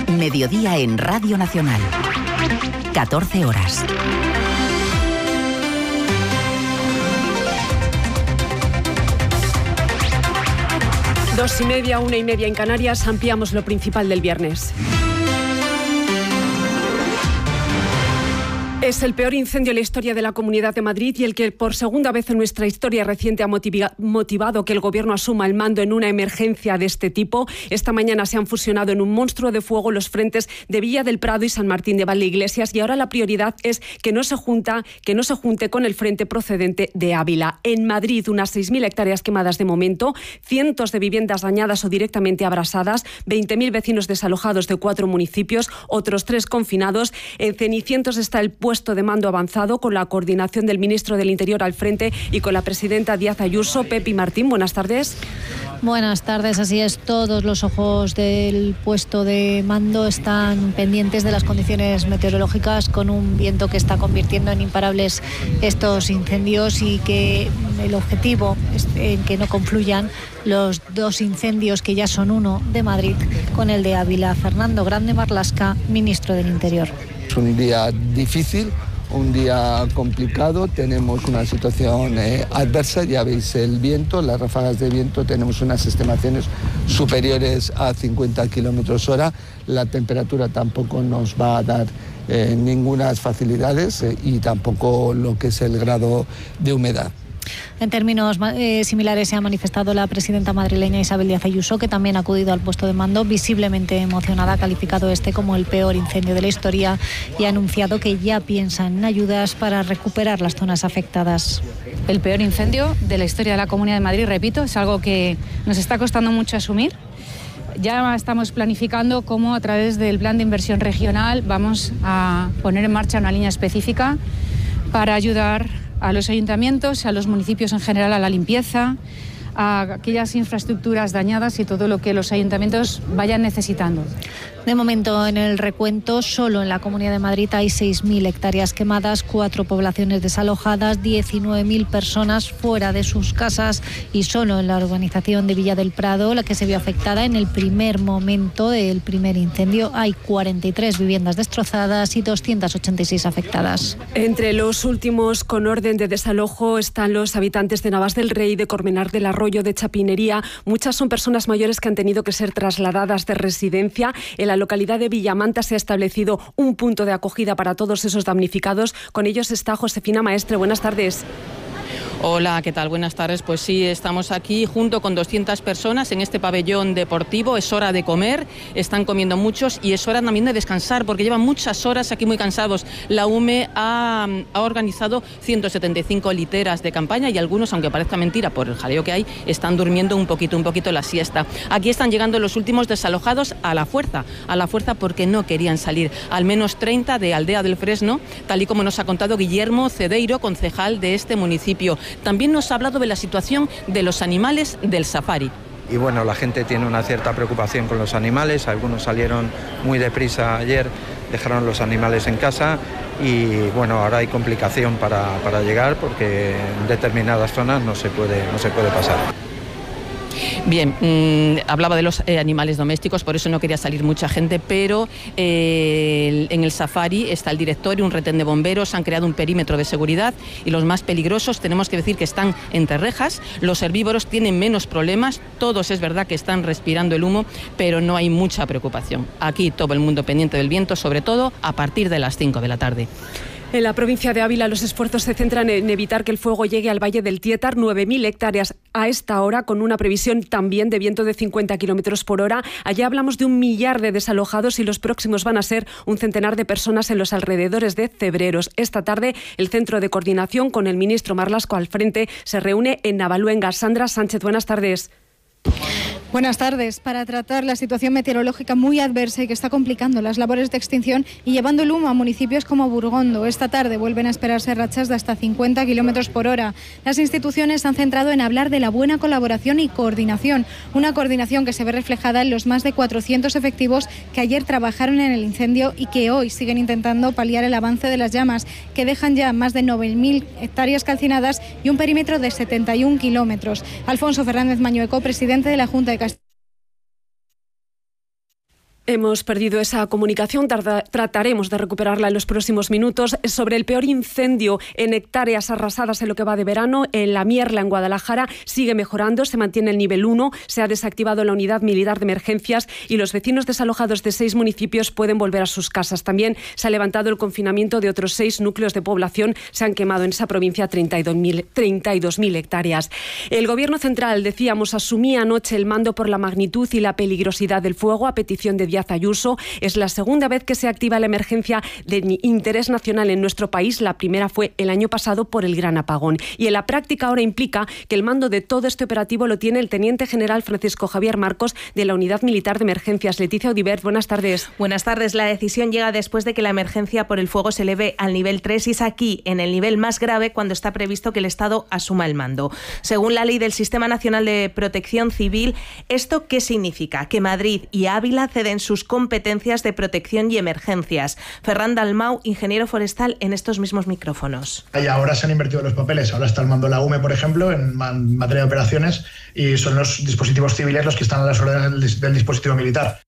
Mediodía en Radio Nacional. 14 horas. Dos y media, 1:30 en Canarias. Ampliamos lo principal del viernes. Es el peor incendio en la historia de la Comunidad de Madrid y el que por segunda vez en nuestra historia reciente ha motivado que el Gobierno asuma el mando en una emergencia de este tipo. Esta mañana se han fusionado en un monstruo de fuego los frentes de Villa del Prado y San Martín de Valdeiglesias y ahora la prioridad es que no se junte con el frente procedente de Ávila. En Madrid, unas 6.000 hectáreas quemadas de momento, cientos de viviendas dañadas o directamente abrasadas, 20.000 vecinos desalojados de 4 municipios, otros 3 confinados. En Cenicientos está el puesto de mando avanzado con la coordinación del ministro del Interior al frente y con la presidenta Díaz Ayuso. Pepi Martín, buenas tardes. Buenas tardes, así es. Todos los ojos del puesto de mando están pendientes de las condiciones meteorológicas, con un viento que está convirtiendo en imparables estos incendios y que el objetivo es que no confluyan los 2 incendios que ya son uno de Madrid con el de Ávila. Fernando Grande Marlaska, ministro del Interior. Es un día difícil, un día complicado, tenemos una situación adversa, ya veis el viento, las ráfagas de viento, tenemos unas estimaciones superiores a 50 kilómetros hora, la temperatura tampoco nos va a dar ningunas facilidades y tampoco lo que es el grado de humedad. En términos similares se ha manifestado la presidenta madrileña Isabel Díaz Ayuso, que también ha acudido al puesto de mando, visiblemente emocionada. Ha calificado como el peor incendio de la historia y ha anunciado que ya piensan en ayudas para recuperar las zonas afectadas. El peor incendio de la historia de la Comunidad de Madrid, repito, es algo que nos está costando mucho asumir. Ya estamos planificando cómo a través del plan de inversión regional vamos a poner en marcha una línea específica para ayudar a los ayuntamientos, a los municipios en general, a la limpieza, a aquellas infraestructuras dañadas y todo lo que los ayuntamientos vayan necesitando. De momento, en el recuento, solo en la Comunidad de Madrid hay 6.000 hectáreas quemadas, 4 poblaciones desalojadas, 19.000 personas fuera de sus casas y solo en la urbanización de Villa del Prado, la que se vio afectada en el primer momento del primer incendio, hay 43 viviendas destrozadas y 286 afectadas. Entre los últimos con orden de desalojo están los habitantes de Navas del Rey, de Colmenar del Arroyo, de Chapinería. Muchas son personas mayores que han tenido que ser trasladadas de residencia. En la localidad de Villamanta se ha establecido un punto de acogida para todos esos damnificados. Con ellos está Josefina Maestre. Buenas tardes. Hola, ¿qué tal? Buenas tardes. Pues sí, estamos aquí junto con 200 personas en este pabellón deportivo. Es hora de comer, están comiendo muchos y es hora también de descansar porque llevan muchas horas aquí muy cansados. La UME ha organizado 175 literas de campaña y algunos, aunque parezca mentira por el jaleo que hay, están durmiendo un poquito la siesta. Aquí están llegando los últimos desalojados a la fuerza porque no querían salir. Al menos 30 de Aldea del Fresno, tal y como nos ha contado Guillermo Cedeiro, concejal de este municipio. También nos ha hablado de la situación de los animales del safari. Y bueno, la gente tiene una cierta preocupación con los animales, algunos salieron muy deprisa ayer, dejaron los animales en casa y bueno, ahora hay complicación para llegar porque en determinadas zonas no se puede pasar. Bien, hablaba de los animales domésticos, por eso no quería salir mucha gente, pero en el safari está el director y un retén de bomberos, han creado un perímetro de seguridad y los más peligrosos tenemos que decir que están entre rejas. Los herbívoros tienen menos problemas, todos es verdad que están respirando el humo, pero no hay mucha preocupación. Aquí todo el mundo pendiente del viento, sobre todo a partir de las 5 de la tarde. En la provincia de Ávila los esfuerzos se centran en evitar que el fuego llegue al Valle del Tietar, 9.000 hectáreas a esta hora, con una previsión también de viento de 50 kilómetros por hora. Allá hablamos de 1 millar de desalojados y los próximos van a ser un centenar de personas en los alrededores de Cebreros. Esta tarde el Centro de Coordinación, con el ministro Marlaska al frente, se reúne en Navaluenga. Sandra Sánchez, buenas tardes. Buenas tardes. Para tratar la situación meteorológica muy adversa y que está complicando las labores de extinción y llevando el humo a municipios como Burgondo, esta tarde vuelven a esperarse rachas de hasta 50 kilómetros por hora. Las instituciones se han centrado en hablar de la buena colaboración y coordinación, una coordinación que se ve reflejada en los más de 400 efectivos que ayer trabajaron en el incendio y que hoy siguen intentando paliar el avance de las llamas, que dejan ya más de 9.000 hectáreas calcinadas y un perímetro de 71 kilómetros. Alfonso Fernández Mañueco, presidente de la Junta de Hemos perdido esa comunicación, trataremos de recuperarla en los próximos minutos. Sobre el peor incendio en hectáreas arrasadas en lo que va de verano, en La Mierla, en Guadalajara, sigue mejorando, se mantiene el nivel 1, se ha desactivado la unidad militar de emergencias y los vecinos desalojados de 6 municipios pueden volver a sus casas. También se ha levantado el confinamiento de otros 6 núcleos de población, se han quemado en esa provincia 32.000 hectáreas. El Gobierno central, decíamos, asumía anoche el mando por la magnitud y la peligrosidad del fuego a petición de Díaz Ayuso. Es la segunda vez que se activa la emergencia de interés nacional en nuestro país. La primera fue el año pasado por el gran apagón. Y en la práctica ahora implica que el mando de todo este operativo lo tiene el teniente general Francisco Javier Marcos de la Unidad Militar de Emergencias. Leticia Audibert, buenas tardes. Buenas tardes. La decisión llega después de que la emergencia por el fuego se eleve al nivel 3 y es aquí, en el nivel más grave, cuando está previsto que el Estado asuma el mando. Según la ley del Sistema Nacional de Protección Civil, ¿esto qué significa? Que Madrid y Ávila ceden sus competencias de protección y emergencias. Ferran Dalmau, ingeniero forestal, en estos mismos micrófonos. Y ahora se han invertido los papeles. Ahora está el mando de la UME, por ejemplo, en materia de operaciones, y son los dispositivos civiles los que están a las órdenes del dispositivo militar.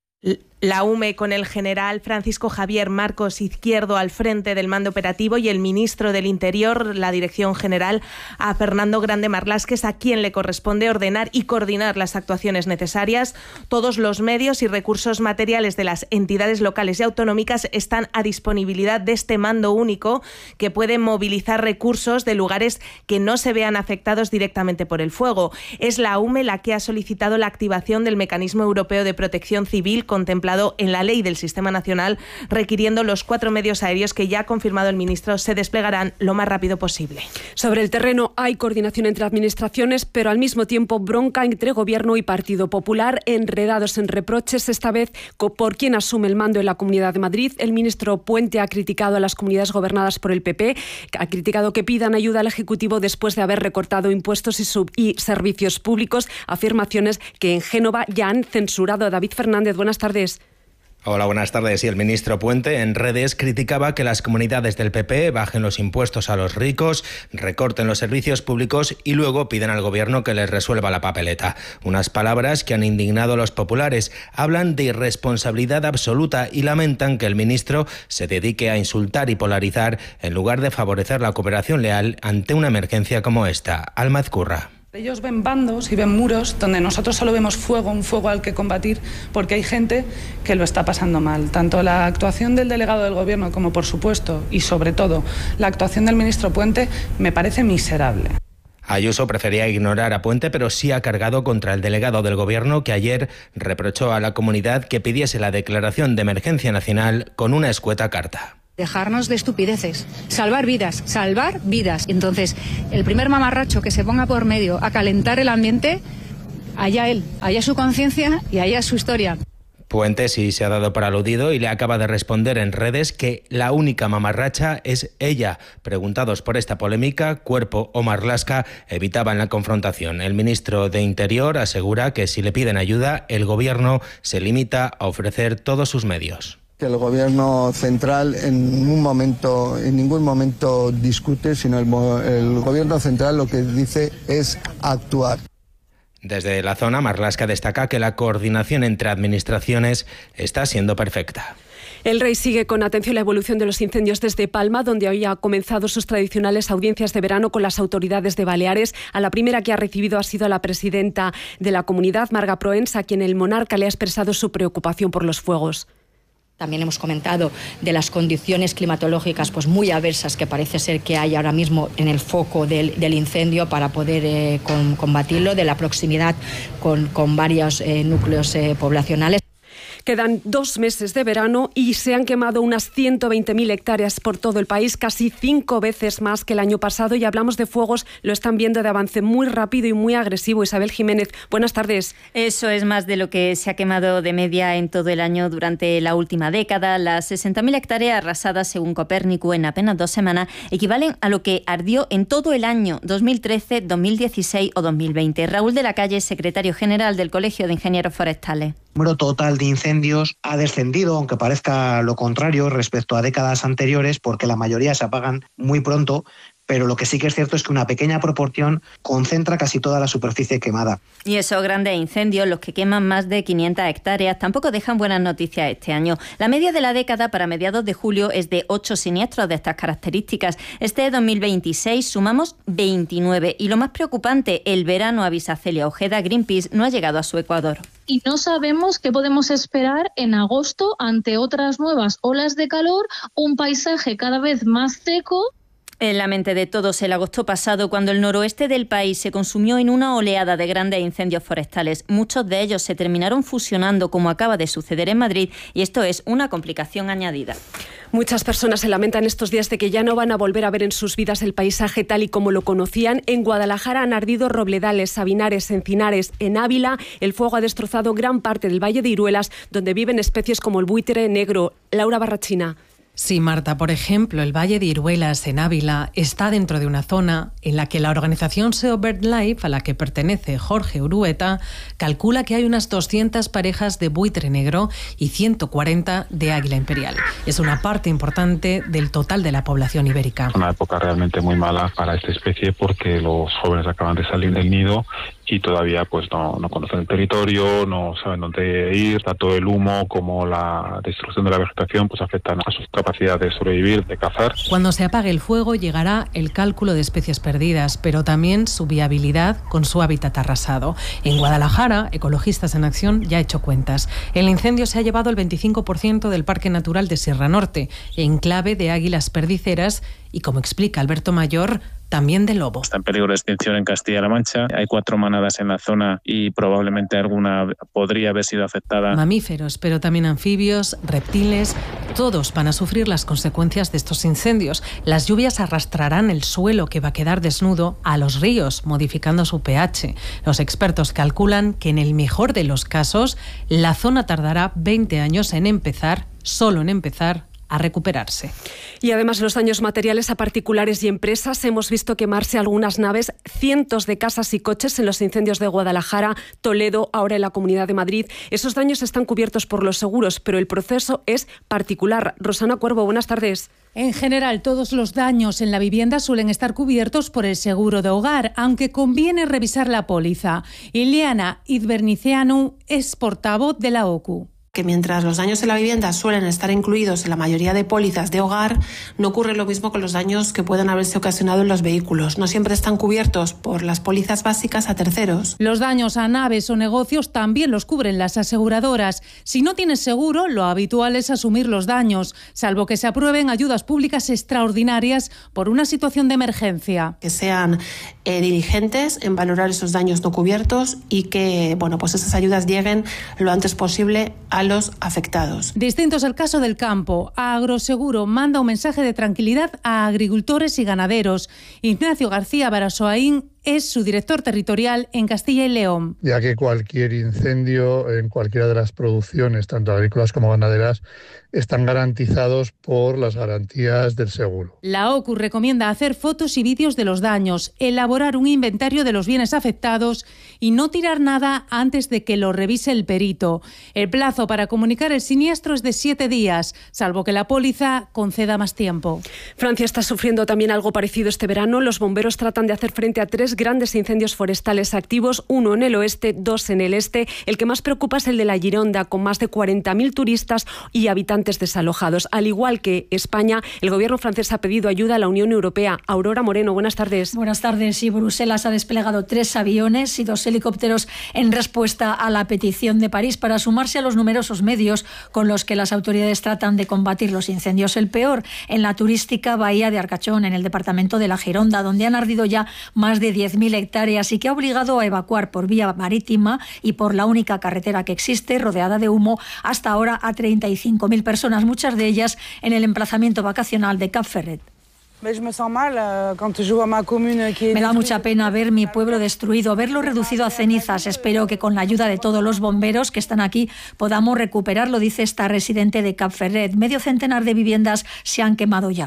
La UME con el general Francisco Javier Marcos Izquierdo al frente del mando operativo y el ministro del Interior, la dirección general, a Fernando Grande Marlaska, a quien le corresponde ordenar y coordinar las actuaciones necesarias. Todos los medios y recursos materiales de las entidades locales y autonómicas están a disponibilidad de este mando único, que puede movilizar recursos de lugares que no se vean afectados directamente por el fuego. Es la UME la que ha solicitado la activación del Mecanismo Europeo de Protección Civil contemplado en la ley del Sistema Nacional, requiriendo los 4 medios aéreos que ya ha confirmado el ministro se desplegarán lo más rápido posible. Sobre el terreno hay coordinación entre administraciones, pero al mismo tiempo bronca entre Gobierno y Partido Popular, enredados en reproches, esta vez por quien asume el mando en la Comunidad de Madrid. El ministro Puente ha criticado a las comunidades gobernadas por el PP, ha criticado que pidan ayuda al Ejecutivo después de haber recortado impuestos y servicios públicos, afirmaciones que en Génova ya han censurado. David Fernández, buenas tardes. Hola, buenas tardes. Y el ministro Puente en redes criticaba que las comunidades del PP bajen los impuestos a los ricos, recorten los servicios públicos y luego piden al Gobierno que les resuelva la papeleta. Unas palabras que han indignado a los populares. Hablan de irresponsabilidad absoluta y lamentan que el ministro se dedique a insultar y polarizar en lugar de favorecer la cooperación leal ante una emergencia como esta. Alma Ezcurra. Ellos ven bandos y ven muros donde nosotros solo vemos fuego, un fuego al que combatir, porque hay gente que lo está pasando mal. Tanto la actuación del delegado del Gobierno como, por supuesto, y sobre todo, la actuación del ministro Puente me parece miserable. Ayuso prefería ignorar a Puente, pero sí ha cargado contra el delegado del Gobierno, que ayer reprochó a la comunidad que pidiese la declaración de emergencia nacional con una escueta carta. Dejarnos de estupideces, salvar vidas. Entonces, el primer mamarracho que se ponga por medio a calentar el ambiente, allá él, allá su conciencia y allá su historia. Puente sí se ha dado por aludido y le acaba de responder en redes que la única mamarracha es ella. Preguntados por esta polémica, Cuerpo o Marlaska evitaban la confrontación. El ministro de Interior asegura que si le piden ayuda, el Gobierno se limita a ofrecer todos sus medios. Que el Gobierno central en ningún momento discute, sino el Gobierno central lo que dice es actuar. Desde la zona, Marlaska destaca que la coordinación entre administraciones está siendo perfecta. El Rey sigue con atención la evolución de los incendios desde Palma, donde hoy ha comenzado sus tradicionales audiencias de verano con las autoridades de Baleares. A la primera que ha recibido ha sido a la presidenta de la comunidad, Marga Proens, a quien el monarca le ha expresado su preocupación por los fuegos. También hemos comentado de las condiciones climatológicas pues muy adversas que parece ser que hay ahora mismo en el foco del incendio para poder combatirlo, de la proximidad con varios núcleos poblacionales. Quedan 2 meses de verano y se han quemado unas 120.000 hectáreas por todo el país, casi 5 veces más que el año pasado. Y hablamos de fuegos, lo están viendo de avance muy rápido y muy agresivo. Isabel Jiménez, buenas tardes. Eso es más de lo que se ha quemado de media en todo el año durante la última década. Las 60.000 hectáreas arrasadas, según Copérnico, en apenas 2 semanas, equivalen a lo que ardió en todo el año 2013, 2016 o 2020. Raúl de la Calle, secretario general del Colegio de Ingenieros Forestales. El número total de incendios ha descendido, aunque parezca lo contrario respecto a décadas anteriores, porque la mayoría se apagan muy pronto, pero lo que sí que es cierto es que una pequeña proporción concentra casi toda la superficie quemada. Y esos grandes incendios, los que queman más de 500 hectáreas, tampoco dejan buenas noticias este año. La media de la década para mediados de julio es de 8 siniestros de estas características. Este 2026 sumamos 29. Y lo más preocupante, el verano, avisa Celia Ojeda, Greenpeace no ha llegado a su ecuador. Y no sabemos qué podemos esperar en agosto ante otras nuevas olas de calor, un paisaje cada vez más seco. En la mente de todos, el agosto pasado, cuando el noroeste del país se consumió en una oleada de grandes incendios forestales, muchos de ellos se terminaron fusionando, como acaba de suceder en Madrid, y esto es una complicación añadida. Muchas personas se lamentan estos días de que ya no van a volver a ver en sus vidas el paisaje tal y como lo conocían. En Guadalajara han ardido robledales, sabinares, encinares. En Ávila, el fuego ha destrozado gran parte del Valle de Iruelas, donde viven especies como el buitre negro. Laura Barrachina. Sí, Marta, por ejemplo, el Valle de Iruelas, en Ávila, está dentro de una zona en la que la organización SEO BirdLife, a la que pertenece Jorge Urueta, calcula que hay unas 200 parejas de buitre negro y 140 de águila imperial. Es una parte importante del total de la población ibérica. Una época realmente muy mala para esta especie porque los jóvenes acaban de salir del nido y todavía pues no conocen el territorio, no saben dónde ir. Tanto el humo como la destrucción de la vegetación pues afectan a su capacidad de sobrevivir, de cazar. Cuando se apague el fuego llegará el cálculo de especies perdidas, pero también su viabilidad con su hábitat arrasado. En Guadalajara, Ecologistas en Acción ya ha hecho cuentas. El incendio se ha llevado el 25% del Parque Natural de Sierra Norte, enclave de águilas perdiceras y, como explica Alberto Mayor, también de lobo. Está en peligro de extinción en Castilla-La Mancha. Hay 4 manadas en la zona y probablemente alguna podría haber sido afectada. Mamíferos, pero también anfibios, reptiles, todos van a sufrir las consecuencias de estos incendios. Las lluvias arrastrarán el suelo que va a quedar desnudo a los ríos, modificando su pH. Los expertos calculan que en el mejor de los casos, la zona tardará 20 años en empezar, solo en empezar, a recuperarse. Y además los daños materiales a particulares y empresas. Hemos visto quemarse algunas naves, cientos de casas y coches en los incendios de Guadalajara, Toledo, ahora en la Comunidad de Madrid. Esos daños están cubiertos por los seguros, pero el proceso es particular. Rosana Cuervo, buenas tardes. En general, todos los daños en la vivienda suelen estar cubiertos por el seguro de hogar, aunque conviene revisar la póliza. Ileana Idvernicianu es portavoz de la OCU. Que mientras los daños en la vivienda suelen estar incluidos en la mayoría de pólizas de hogar, no ocurre lo mismo con los daños que pueden haberse ocasionado en los vehículos. No siempre están cubiertos por las pólizas básicas a terceros. Los daños a naves o negocios también los cubren las aseguradoras. Si no tienes seguro, lo habitual es asumir los daños, salvo que se aprueben ayudas públicas extraordinarias por una situación de emergencia. Que sean diligentes en valorar esos daños no cubiertos y que pues esas ayudas lleguen lo antes posible a los afectados. Distinto es el caso del campo. Agroseguro manda un mensaje de tranquilidad a agricultores y ganaderos. Ignacio García Barasoaín es su director territorial en Castilla y León. Ya que cualquier incendio en cualquiera de las producciones, tanto agrícolas como ganaderas, están garantizados por las garantías del seguro. La OCU recomienda hacer fotos y vídeos de los daños, elaborar un inventario de los bienes afectados y no tirar nada antes de que lo revise el perito. El plazo para comunicar el siniestro es de 7 días, salvo que la póliza conceda más tiempo. Francia está sufriendo también algo parecido este verano. Los bomberos tratan de hacer frente a 3 grandes incendios forestales activos, 1 en el oeste, 2 en el este. El que más preocupa es el de la Gironda, con más de 40.000 turistas y habitantes desalojados. Al igual que España, el gobierno francés ha pedido ayuda a la Unión Europea. Aurora Moreno, buenas tardes. Buenas tardes. Sí, Bruselas ha desplegado 3 aviones y 2 helicópteros en respuesta a la petición de París para sumarse a los numerosos medios con los que las autoridades tratan de combatir los incendios. El peor en la turística bahía de Arcachón, en el departamento de la Gironda, donde han ardido ya más de 10.000 hectáreas y que ha obligado a evacuar por vía marítima y por la única carretera que existe, rodeada de humo, hasta ahora a 35.000 personas, muchas de ellas en el emplazamiento vacacional de Cap Ferret. Me da mucha pena ver mi pueblo destruido, verlo reducido a cenizas. Espero que con la ayuda de todos los bomberos que están aquí podamos recuperarlo, dice esta residente de Cap Ferret. Medio centenar de viviendas se han quemado ya.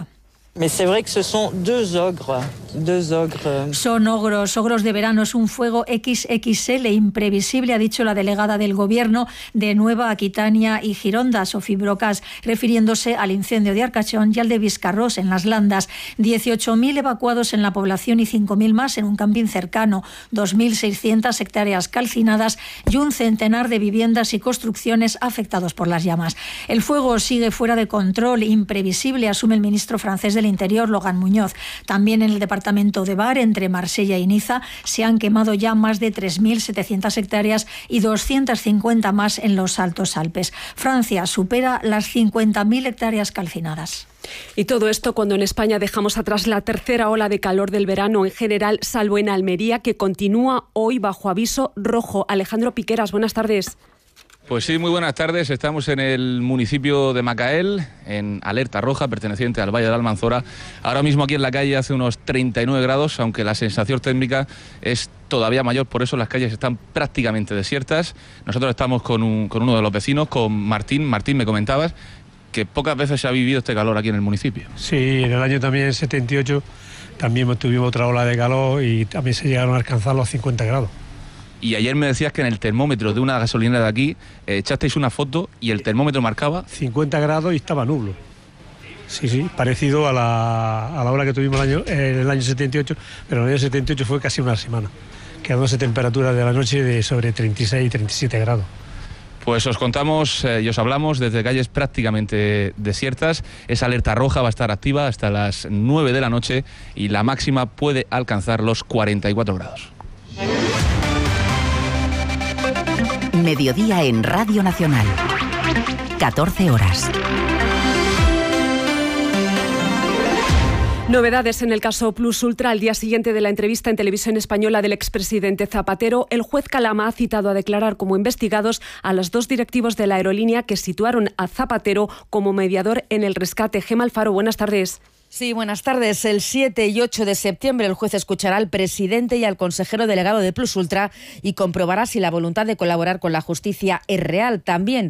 Son ogros de verano, es un fuego XXL imprevisible, ha dicho la delegada del Gobierno de Nueva Aquitania y Gironda, Sofía Brocas, refiriéndose al incendio de Arcachón y al de Viscarrós en las Landas. 18.000 evacuados en la población y 5.000 más en un camping cercano, 2.600 hectáreas calcinadas y un centenar de viviendas y construcciones afectados por las llamas. El fuego sigue fuera de control, imprevisible, asume el ministro francés del Interior, Logan Muñoz. También en el departamento de Var, entre Marsella y Niza, se han quemado ya más de 3.700 hectáreas y 250 más en los Altos Alpes. Francia supera las 50.000 hectáreas calcinadas. Y todo esto cuando en España dejamos atrás la tercera ola de calor del verano en general, salvo en Almería, que continúa hoy bajo aviso rojo. Alejandro Piqueras, buenas tardes. Pues sí, muy buenas tardes. Estamos en el municipio de Macael, en alerta roja, perteneciente al Valle de la Almanzora. Ahora mismo aquí en la calle hace unos 39 grados, aunque la sensación térmica es todavía mayor, por eso las calles están prácticamente desiertas. Nosotros estamos con uno de los vecinos, con Martín. Martín, me comentabas que pocas veces se ha vivido este calor aquí en el municipio. Sí, en el año también 78 también tuvimos otra ola de calor y también se llegaron a alcanzar los 50 grados. Y ayer me decías que en el termómetro de una gasolinera de aquí echasteis una foto y el termómetro marcaba 50 grados y estaba nublo. Sí, parecido a la hora que tuvimos en el año 78, pero en el año 78 fue casi una semana, quedándose temperaturas de la noche de sobre 36 y 37 grados. Pues os contamos y os hablamos desde calles prácticamente desiertas. Esa alerta roja va a estar activa hasta las 9 de la noche y la máxima puede alcanzar los 44 grados. Mediodía en Radio Nacional. 14 horas. Novedades en el caso Plus Ultra. Al día siguiente de la entrevista en Televisión Española del expresidente Zapatero, el juez Calama ha citado a declarar como investigados a los dos directivos de la aerolínea que situaron a Zapatero como mediador en el rescate. Gema Alfaro, buenas tardes. Sí, buenas tardes. El 7 y 8 de septiembre el juez escuchará al presidente y al consejero delegado de Plus Ultra y comprobará si la voluntad de colaborar con la justicia es real.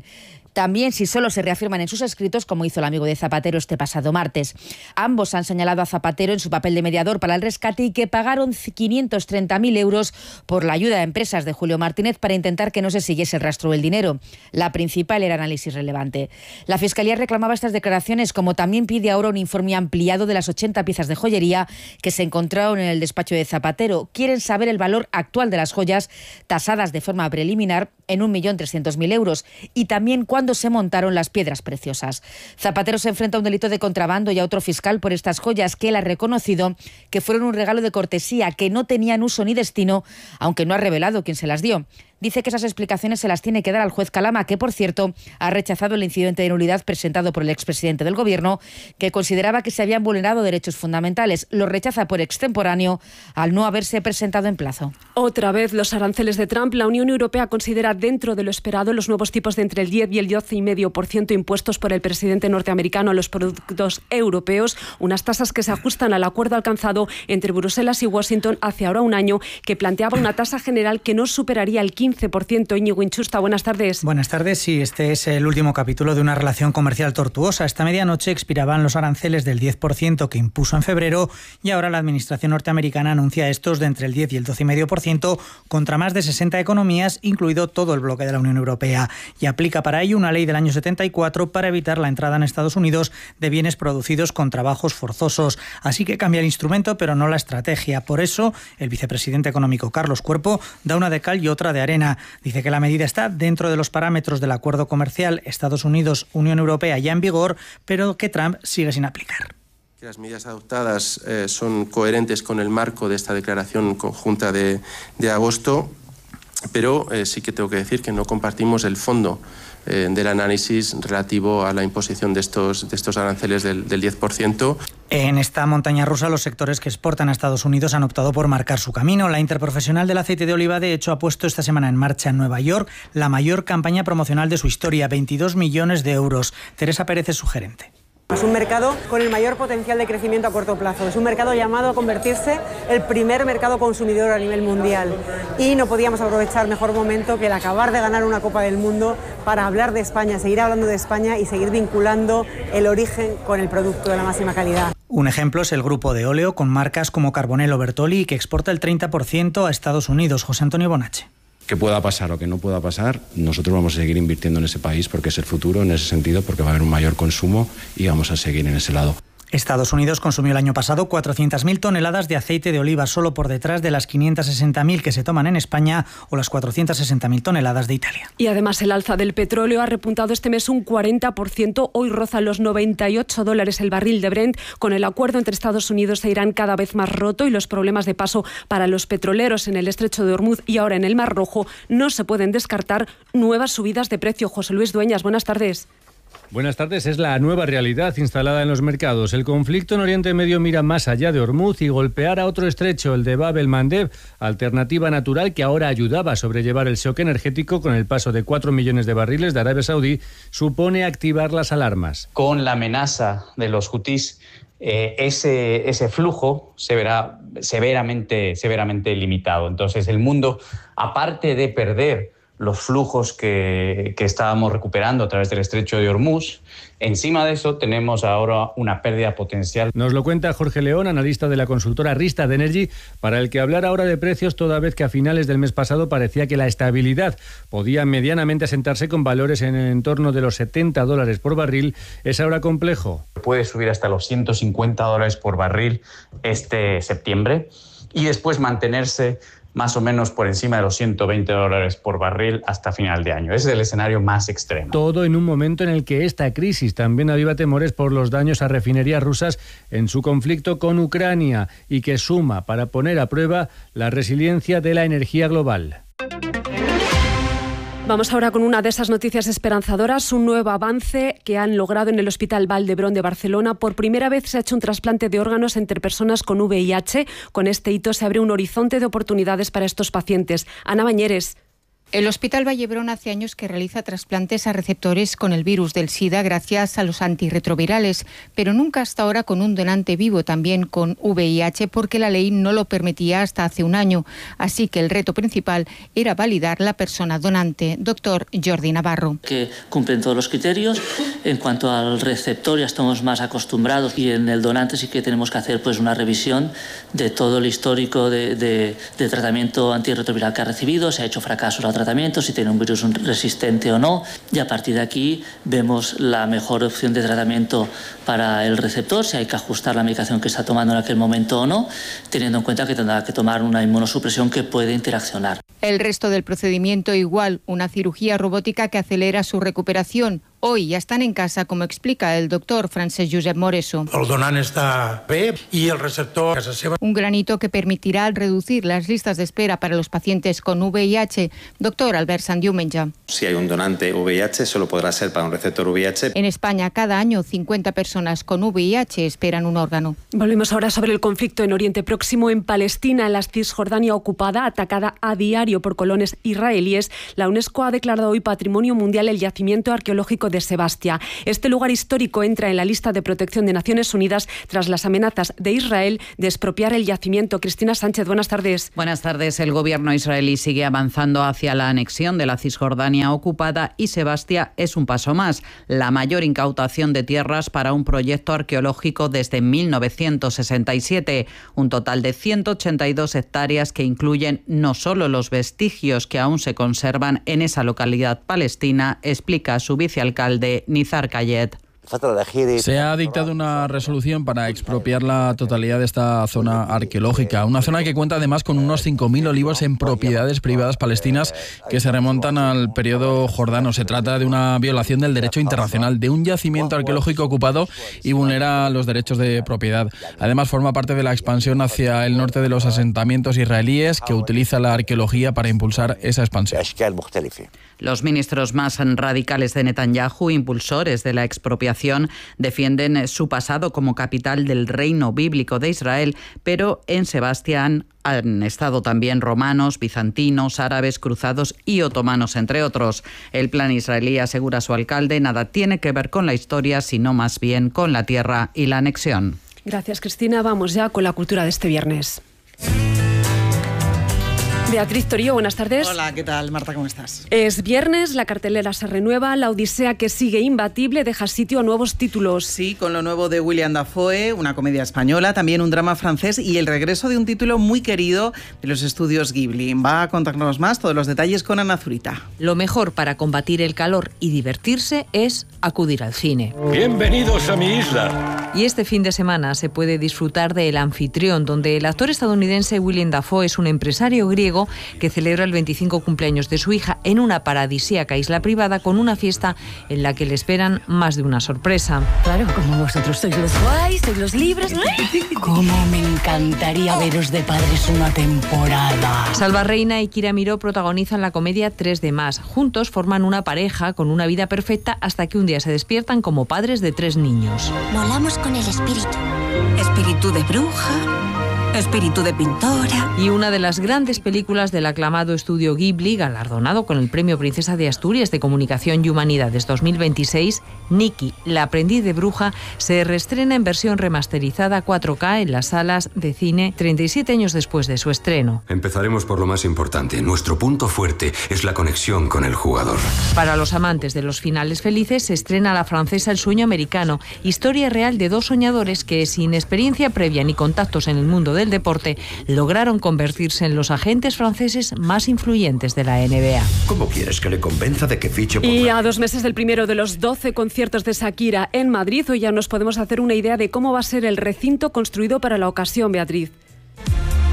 También si solo se reafirman en sus escritos, como hizo el amigo de Zapatero este pasado martes. Ambos han señalado a Zapatero en su papel de mediador para el rescate y que pagaron 530.000 euros por la ayuda a empresas de Julio Martínez para intentar que no se siguiese el rastro del dinero. La principal era análisis relevante. La Fiscalía reclamaba estas declaraciones, como también pide ahora un informe ampliado de las 80 piezas de joyería que se encontraron en el despacho de Zapatero. Quieren saber el valor actual de las joyas, tasadas de forma preliminar en 1.300.000 euros, y también cuándo se montaron las piedras preciosas. Zapatero se enfrenta a un delito de contrabando y a otro fiscal por estas joyas que él ha reconocido que fueron un regalo de cortesía, que no tenían uso ni destino, aunque no ha revelado quién se las dio. Dice que esas explicaciones se las tiene que dar al juez Calama, que, por cierto, ha rechazado el incidente de nulidad presentado por el expresidente del Gobierno, que consideraba que se habían vulnerado derechos fundamentales. Lo rechaza por extemporáneo al no haberse presentado en plazo. Otra vez los aranceles de Trump. La Unión Europea considera dentro de lo esperado los nuevos tipos de entre el 10 y el 12,5% impuestos por el presidente norteamericano a los productos europeos, unas tasas que se ajustan al acuerdo alcanzado entre Bruselas y Washington hace ahora un año, que planteaba una tasa general que no superaría el 15%. Íñigo Inchusta, buenas tardes. Buenas tardes. Sí, este es el último capítulo de una relación comercial tortuosa. Esta medianoche expiraban los aranceles del 10% que impuso en febrero y ahora la administración norteamericana anuncia estos de entre el 10 y el 12,5% contra más de 60 economías, incluido todo el bloque de la Unión Europea. Y aplica para ello una ley del año 74 para evitar la entrada en Estados Unidos de bienes producidos con trabajos forzosos. Así que cambia el instrumento, pero no la estrategia. Por eso, el vicepresidente económico Carlos Cuerpo da una de cal y otra de arena. Dice que la medida está dentro de los parámetros del acuerdo comercial Estados Unidos-Unión Europea ya en vigor, pero que Trump sigue sin aplicar. Que las medidas adoptadas son coherentes con el marco de esta declaración conjunta de agosto, pero sí que tengo que decir que no compartimos el fondo del análisis relativo a la imposición de estos aranceles del 10%. En esta montaña rusa, los sectores que exportan a Estados Unidos han optado por marcar su camino. La Interprofesional del Aceite de Oliva, de hecho, ha puesto esta semana en marcha en Nueva York la mayor campaña promocional de su historia, 22 millones de euros. Teresa Pérez es su gerente. Es un mercado con el mayor potencial de crecimiento a corto plazo. Es un mercado llamado a convertirse el primer mercado consumidor a nivel mundial. Y no podíamos aprovechar mejor momento que el acabar de ganar una Copa del Mundo para hablar de España, seguir hablando de España y seguir vinculando el origen con el producto de la máxima calidad. Un ejemplo es el grupo de óleo con marcas como Carbonell o Bertolli, que exporta el 30% a Estados Unidos. José Antonio Bonache. Que pueda pasar o que no pueda pasar, nosotros vamos a seguir invirtiendo en ese país porque es el futuro en ese sentido, porque va a haber un mayor consumo y vamos a seguir en ese lado. Estados Unidos consumió el año pasado 400.000 toneladas de aceite de oliva, solo por detrás de las 560.000 que se toman en España o las 460.000 toneladas de Italia. Y además el alza del petróleo ha repuntado este mes un 40%. Hoy roza los $98 el barril de Brent, con el acuerdo entre Estados Unidos e Irán cada vez más roto y los problemas de paso para los petroleros en el estrecho de Hormuz y ahora en el Mar Rojo. No se pueden descartar nuevas subidas de precio. José Luis Dueñas, buenas tardes. Buenas tardes. Es la nueva realidad instalada en los mercados. El conflicto en Oriente Medio mira más allá de Hormuz y golpear a otro estrecho, el de Bab el-Mandeb, alternativa natural que ahora ayudaba a sobrellevar el shock energético con el paso de 4 millones de barriles de Arabia Saudí, supone activar las alarmas. Con la amenaza de los hutís, ese flujo se verá severamente limitado. Entonces el mundo, aparte de perder los flujos que estábamos recuperando a través del estrecho de Hormuz, encima de eso tenemos ahora una pérdida potencial. Nos lo cuenta Jorge León, analista de la consultora Rystad Energy, para el que hablar ahora de precios toda vez que a finales del mes pasado parecía que la estabilidad podía medianamente asentarse con valores en el entorno de los $70 por barril, es ahora complejo. Puede subir hasta los $150 por barril este septiembre y después mantenerse más o menos por encima de los $120 por barril hasta final de año. Ese es el escenario más extremo. Todo en un momento en el que esta crisis también aviva temores por los daños a refinerías rusas en su conflicto con Ucrania y que suma para poner a prueba la resiliencia de la energía global. Vamos ahora con una de esas noticias esperanzadoras, un nuevo avance que han logrado en el Hospital Vall d'Hebron de Barcelona. Por primera vez se ha hecho un trasplante de órganos entre personas con VIH. Con este hito se abre un horizonte de oportunidades para estos pacientes. Ana Bañeres. El Hospital Vall d'Hebron hace años que realiza trasplantes a receptores con el virus del SIDA gracias a los antirretrovirales, pero nunca hasta ahora con un donante vivo también con VIH porque la ley no lo permitía hasta hace un año. Así que el reto principal era validar la persona donante. Doctor Jordi Navarro. Que cumplen todos los criterios. En cuanto al receptor ya estamos más acostumbrados y en el donante sí que tenemos que hacer pues una revisión de todo el histórico de tratamiento antirretroviral que ha recibido, si ha hecho fracaso la tratamiento, si tiene un virus resistente o no, y a partir de aquí vemos la mejor opción de tratamiento para el receptor, si hay que ajustar la medicación que está tomando en aquel momento o no, teniendo en cuenta que tendrá que tomar una inmunosupresión que puede interaccionar. El resto del procedimiento igual, una cirugía robótica que acelera su recuperación. Hoy ya están en casa, como explica el doctor Francesc Josep Moreso. El donant està bé i el receptor a casa seva. Un granito que permitirá reducir las listas de espera para los pacientes con VIH. Doctor Albert Sandiumenja. Si hay un donante VIH, solo podrá ser para un receptor VIH. En España, cada año, 50 personas con VIH esperan un órgano. Volvemos ahora sobre el conflicto en Oriente Próximo. En Palestina, en la Cisjordania ocupada, atacada a diario por colonos israelíes, la UNESCO ha declarado hoy Patrimonio Mundial el yacimiento arqueológico de Sebastia. Este lugar histórico entra en la lista de protección de Naciones Unidas tras las amenazas de Israel de expropiar el yacimiento. Cristina Sánchez, buenas tardes. Buenas tardes. El gobierno israelí sigue avanzando hacia la anexión de la Cisjordania ocupada y Sebastia es un paso más. La mayor incautación de tierras para un proyecto arqueológico desde 1967. Un total de 182 hectáreas que incluyen no solo los vestigios que aún se conservan en esa localidad palestina, explica su vicealcalde Nizar Kayet. Se ha dictado una resolución para expropiar la totalidad de esta zona arqueológica, una zona que cuenta además con unos 5.000 olivos en propiedades privadas palestinas que se remontan al periodo jordano. Se trata de una violación del derecho internacional, de un yacimiento arqueológico ocupado y vulnera los derechos de propiedad. Además forma parte de la expansión hacia el norte de los asentamientos israelíes que utiliza la arqueología para impulsar esa expansión. Los ministros más radicales de Netanyahu, impulsores de la expropiación, defienden su pasado como capital del reino bíblico de Israel, pero en Sebastián han estado también romanos, bizantinos, árabes, cruzados y otomanos, entre otros. El plan israelí, asegura su alcalde, nada tiene que ver con la historia, sino más bien con la tierra y la anexión. Gracias, Cristina. Vamos ya con la cultura de este viernes. Beatriz Torío, buenas tardes. Hola, ¿qué tal, Marta? ¿Cómo estás? Es viernes, la cartelera se renueva, la Odisea, que sigue imbatible, deja sitio a nuevos títulos. Sí, con lo nuevo de William Dafoe, una comedia española, también un drama francés y el regreso de un título muy querido de los estudios Ghibli. Va a contarnos más todos los detalles con Ana Zurita. Lo mejor para combatir el calor y divertirse es acudir al cine. Bienvenidos a mi isla. Y este fin de semana se puede disfrutar de El Anfitrión, donde el actor estadounidense William Dafoe es un empresario griego que celebra el 25 cumpleaños de su hija en una paradisíaca isla privada con una fiesta en la que le esperan más de una sorpresa. Claro, como vosotros sois los guays, sois los libres. Cómo me encantaría veros de padres una temporada. Salva Reina y Kira Miró protagonizan la comedia 3 de más. Juntos forman una pareja con una vida perfecta hasta que un día se despiertan como padres de 3 niños. Volamos con el espíritu. Espíritu de bruja, espíritu de pintora. Y una de las grandes películas del aclamado estudio Ghibli, galardonado con el Premio Princesa de Asturias de Comunicación y Humanidades 2026, Nikki, la aprendiz de bruja, se reestrena en versión remasterizada 4K en las salas de cine 37 años después de su estreno. Empezaremos por lo más importante. Nuestro punto fuerte es la conexión con el jugador. Para los amantes de los finales felices, se estrena la francesa El sueño americano, historia real de 2 soñadores que, sin experiencia previa ni contactos en el mundo del deporte, lograron convertirse en los agentes franceses más influyentes de la NBA. ¿Cómo quieres que le convenza de que fiche por... Y a 2 meses del primero de los 12 conciertos de Shakira en Madrid, hoy ya nos podemos hacer una idea de cómo va a ser el recinto construido para la ocasión, Beatriz.